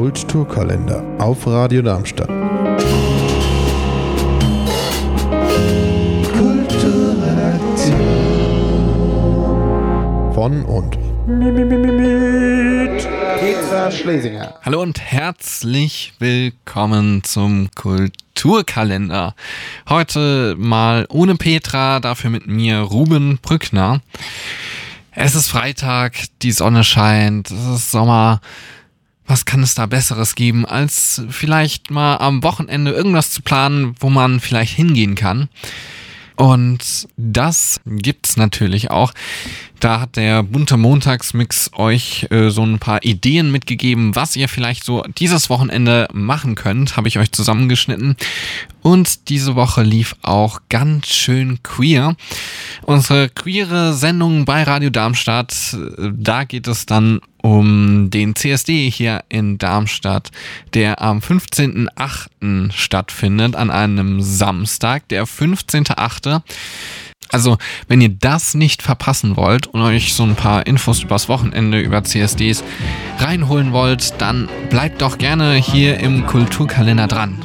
Kulturkalender auf Radio Darmstadt. Kulturredaktion von und mit Petra Schlesinger. Hallo und herzlich willkommen zum Kulturkalender. Heute mal ohne Petra, dafür mit mir Ruben Brückner. Es ist Freitag, die Sonne scheint, es ist Sommer. Was kann es da Besseres geben, als vielleicht mal am Wochenende irgendwas zu planen, wo man vielleicht hingehen kann? Und das gibt's natürlich auch. Da hat der bunte Montagsmix euch so ein paar Ideen mitgegeben, was ihr vielleicht so dieses Wochenende machen könnt, habe ich euch zusammengeschnitten. Und diese Woche lief auch ganz schön queer. Unsere queere Sendung bei Radio Darmstadt, da geht es dann um den CSD hier in Darmstadt, der am 15.08. stattfindet, an einem Samstag, der 15.08. Also, wenn ihr das nicht verpassen wollt und euch so ein paar Infos übers Wochenende über CSDs reinholen wollt, dann bleibt doch gerne hier im Kulturkalender dran.